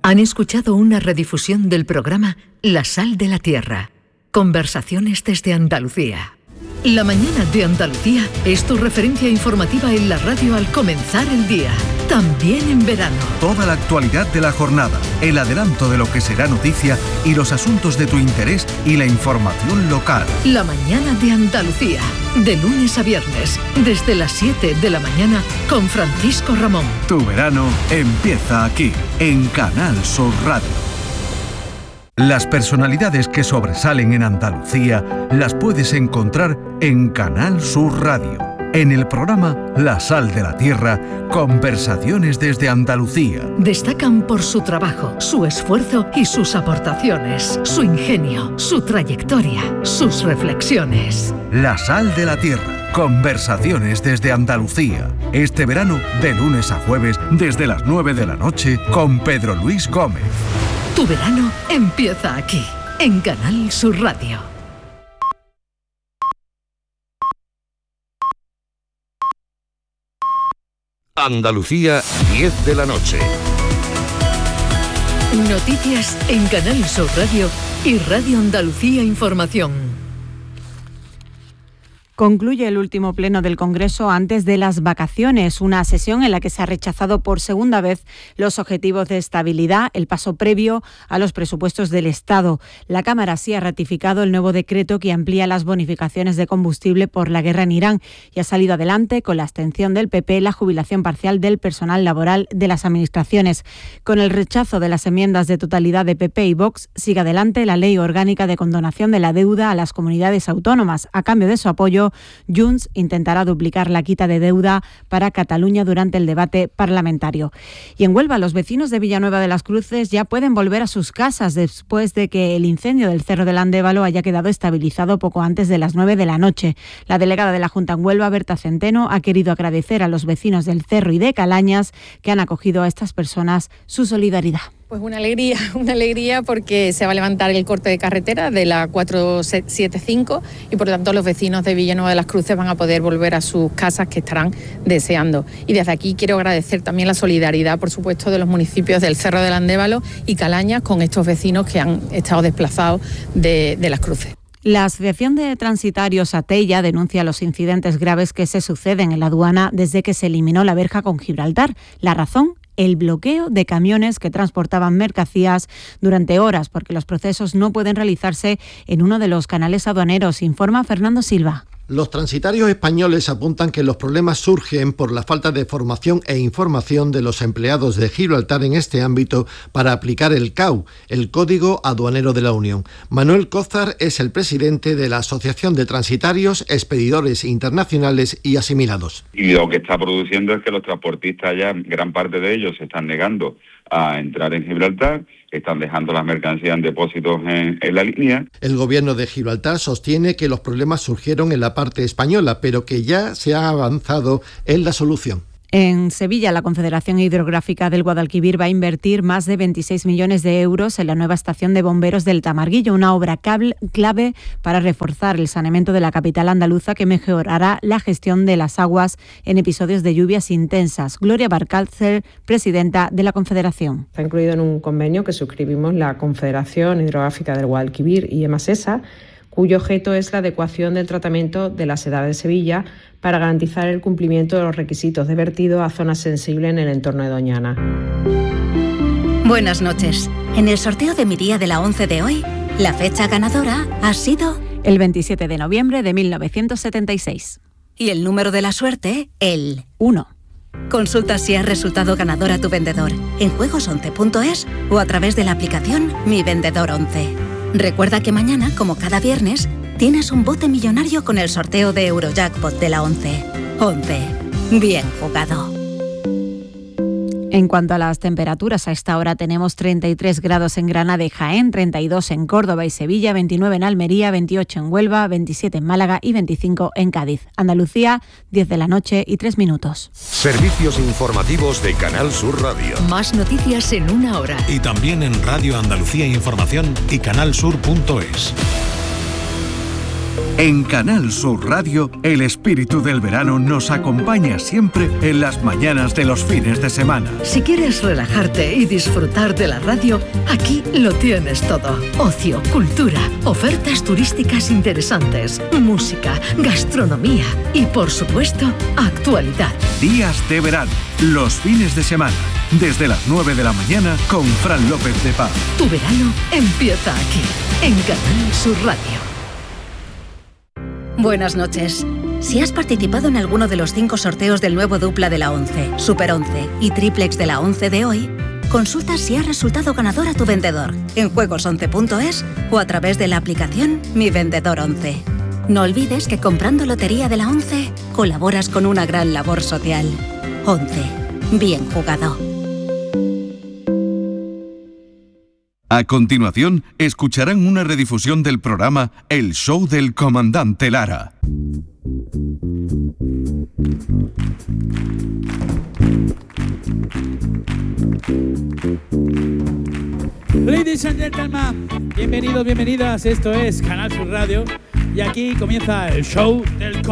Han escuchado una redifusión del programa La Sal de la Tierra. Conversaciones desde Andalucía. La mañana de Andalucía es tu referencia informativa en la radio al comenzar el día. También en verano. Toda la actualidad de la jornada, el adelanto de lo que será noticia y los asuntos de tu interés y la información local. La mañana de Andalucía. De lunes a viernes, desde las 7 de la mañana, con Francisco Ramón. Tu verano empieza aquí, en Canal Sur Radio. Las personalidades que sobresalen en Andalucía las puedes encontrar en Canal Sur Radio. En el programa La Sal de la Tierra, conversaciones desde Andalucía. Destacan por su trabajo, su esfuerzo y sus aportaciones, su ingenio, su trayectoria, sus reflexiones. La Sal de la Tierra, conversaciones desde Andalucía. Este verano, de lunes a jueves, desde las 9 de la noche, con Pedro Luis Gómez. Tu verano empieza aquí, en Canal Sur Radio. Andalucía, 10 de la noche. Noticias en Canal Sur Radio y Radio Andalucía Información. Concluye el último pleno del Congreso antes de las vacaciones, una sesión en la que se ha rechazado por segunda vez los objetivos de estabilidad, el paso previo a los presupuestos del Estado. La Cámara sí ha ratificado el nuevo decreto que amplía las bonificaciones de combustible por la guerra en Irán y ha salido adelante, con la abstención del PP, la jubilación parcial del personal laboral de las administraciones. Con el rechazo de las enmiendas de totalidad de PP y Vox, sigue adelante la Ley Orgánica de Condonación de la Deuda a las comunidades autónomas. A cambio de su apoyo, Junts intentará duplicar la quita de deuda para Cataluña durante el debate parlamentario. Y en Huelva, los vecinos de Villanueva de las Cruces ya pueden volver a sus casas después de que el incendio del Cerro del Andévalo haya quedado estabilizado poco antes de las 9 de la noche. La delegada de la Junta en Huelva, Berta Centeno, ha querido agradecer a los vecinos del Cerro y de Calañas que han acogido a estas personas su solidaridad. Pues una alegría porque se va a levantar el corte de carretera de la 475 y por lo tanto los vecinos de Villanueva de las Cruces van a poder volver a sus casas que estarán deseando. Y desde aquí quiero agradecer también la solidaridad, por supuesto, de los municipios del Cerro del Andévalo y Calañas con estos vecinos que han estado desplazados de las Cruces. La Asociación de Transitarios Atella denuncia los incidentes graves que se suceden en la aduana desde que se eliminó la verja con Gibraltar. La razón: el bloqueo de camiones que transportaban mercancías durante horas, porque los procesos no pueden realizarse en uno de los canales aduaneros, informa Fernando Silva. Los transitarios españoles apuntan que los problemas surgen por la falta de formación e información de los empleados de Gibraltar en este ámbito para aplicar el CAU, el Código Aduanero de la Unión. Manuel Cózar es el presidente de la Asociación de Transitarios, Expedidores Internacionales y Asimilados. Y lo que está produciendo es que los transportistas ya, gran parte de ellos, se están negando a entrar en Gibraltar, están dejando las mercancías en depósitos en la línea. El gobierno de Gibraltar sostiene que los problemas surgieron en la parte española, pero que ya se ha avanzado en la solución. En Sevilla, la Confederación Hidrográfica del Guadalquivir va a invertir más de 26 millones de euros en la nueva estación de bomberos del Tamarguillo, una obra clave para reforzar el saneamiento de la capital andaluza que mejorará la gestión de las aguas en episodios de lluvias intensas. Gloria Barcalcer, presidenta de la Confederación. Está incluido en un convenio que suscribimos la Confederación Hidrográfica del Guadalquivir y EMASESA, cuyo objeto es la adecuación del tratamiento de la sedada de Sevilla para garantizar el cumplimiento de los requisitos de vertido a zonas sensibles en el entorno de Doñana. Buenas noches. En el sorteo de mi día de la 11 de hoy, la fecha ganadora ha sido el 27 de noviembre de 1976. Y el número de la suerte, el 1. Consulta si has resultado ganador a tu vendedor en juegos11.es o a través de la aplicación Mi Vendedor 11. Recuerda que mañana, como cada viernes, tienes un bote millonario con el sorteo de Eurojackpot de la 11. 11. Bien jugado. En cuanto a las temperaturas, a esta hora tenemos 33 grados en Granada y Jaén, 32 en Córdoba y Sevilla, 29 en Almería, 28 en Huelva, 27 en Málaga y 25 en Cádiz. Andalucía, 10 de la noche y 3 minutos. Servicios informativos de Canal Sur Radio. Más noticias en una hora. Y también en Radio Andalucía Información y canalsur.es. En Canal Sur Radio, el espíritu del verano nos acompaña siempre en las mañanas de los fines de semana. Si quieres relajarte y disfrutar de la radio, aquí lo tienes todo. Ocio, cultura, ofertas turísticas interesantes, música, gastronomía y, por supuesto, actualidad. Días de verano, los fines de semana, desde las 9 de la mañana con Fran López de Paz. Tu verano empieza aquí, en Canal Sur Radio. Buenas noches. Si has participado en alguno de los 5 sorteos del nuevo dupla de la 11, Super 11 y Triplex de la 11 de hoy, consulta si ha resultado ganador a tu vendedor en juegos11.es o a través de la aplicación Mi Vendedor 11. No olvides que comprando Lotería de la 11 colaboras con una gran labor social. 11. Bien jugado. A continuación, escucharán una redifusión del programa El Show del Comandante Lara. Ladies and gentlemen, bienvenidos, bienvenidas. Esto es Canal Sur Radio y aquí comienza el Show del Comandante.